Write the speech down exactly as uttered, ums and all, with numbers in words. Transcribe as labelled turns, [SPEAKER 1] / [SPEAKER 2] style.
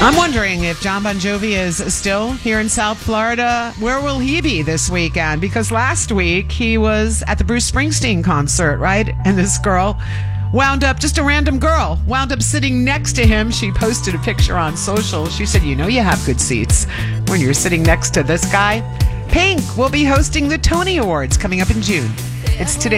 [SPEAKER 1] I'm wondering if John Bon Jovi is still here in South Florida. Where will he be this weekend? Because last week he was at the Bruce Springsteen concert, right? And this girl wound up, just a random girl, wound up sitting next to him. She posted a picture on social. She said, you know you have good seats when you're sitting next to this guy. Pink will be hosting the Tony Awards coming up in June. It's today.